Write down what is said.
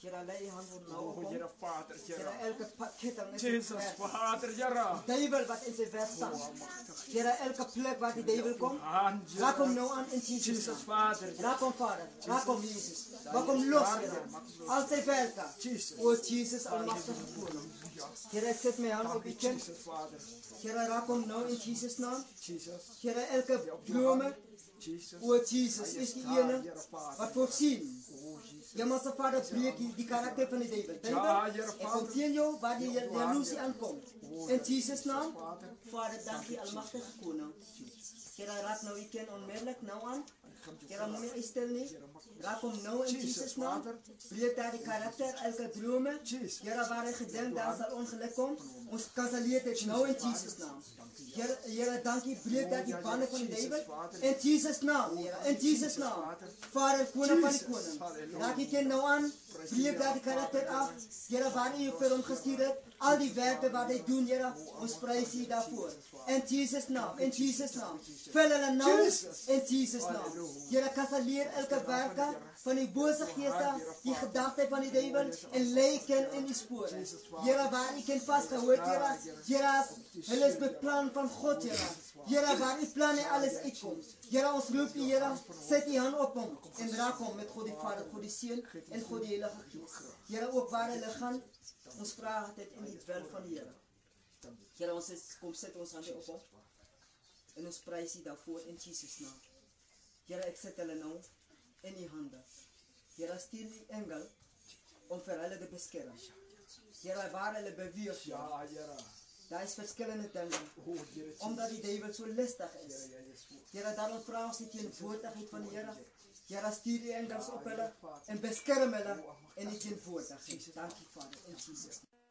Heer, lei je hand op nou Oh, Heer Vader, Heer, Heer. elke ketting is Jesus, Vader, Heer. duivel wat in zijn weg staat. Heer, elke plek waar die duivel komt, Aan, raak hem Heer. nou aan in Jezus' Jesus, naam. Vader. Raak hem, Vader. Raak hem, Jezus. Maak hem los, Heer. Al zijn werken. Jesus. O, Jezus, almachtige koning. Heer, ik zet mijn hand op uw kind. Jesus, Vader. Heer, raak hem nou in Jezus' naam. Jesus. Heer, elke bloemen. Jesus. O, Jezus, is die ene wat voorzien. Ja, maar zijn vader breekt die karakter van de duivel. Duivel, ik kom tegen jou waar die jaloezie aankomt. In Jezus' naam. Vader, dank je, almachtige koning. Heer, raak nou uw kind onmiddellijk nou aan. Heer, moet je stil niet. Raak hem nou in Jezus' naam. Breek daar die karakter, elke dromen. Heer, waar hij gedenkt, daar zal ongeluk komen. Ons kanseleert het nou in Jezus' naam. Heer, dank je, breek daar die banden van de duivel. In Jezus' naam, Heer, in Jezus' naam. Vader, koning van de koning. Raak je kind nou aan. Breek daar die karakter af. Heer, waar je voor hem gestuurd hebt. Al die werken wat hij doet, Heer, ons prijs je daarvoor. In Jezus' naam, in Jezus' naam. Vul hulle nou in Jezus' naam. Heer, kanseleer elke werken van die boze geesten, die gedachten van die duivel en lijken in die sporen. Heer, waar ik in vastgehoord, Heer, hulle is beplan van God, Heer. Heer, waar die plan en alles uitkomt. Heer, ons roep u, Heer, zet die hand op hem en raak hem met God die Vader, God die Seun en God die Heilige Geest. Heer, ook waar hulle gaan, ons vragen het in die wil van die Heer. Heer, ons kom zet ons handen op hem en ons prijs u daarvoor in Jezus' naam. Heer, ik zet hulle nou in die handen. Heer, stuur die engel om vir hulle te beskerm. Heer, waar hulle beweeg, Ja, Heer. daar is verschillende dingen. Omdat die duivel zo listig is. Heer, daarom vraag ons die teenwoordigheid van die Heer. Heer, stuur die engels op hulle en beskerm hulle in die teenwoordigheid. Dank je, Vader, in Jezus' naam.